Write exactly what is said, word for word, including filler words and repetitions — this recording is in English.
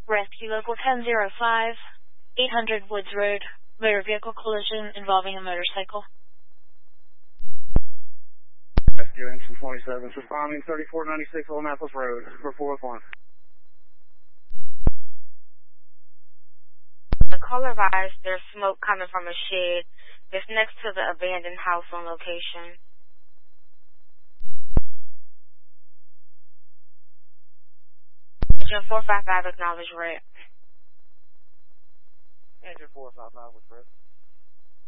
Rescue Local ten oh five, eight hundred Woods Road, motor vehicle collision involving a motorcycle. Rescue Engine twenty-seven, responding thirty-four ninety-six Old Annapolis Road, for four oh one. The caller advised there's smoke coming from a shed that's next to the abandoned house on location. Engine four five five, acknowledge red. Engine four five five was red.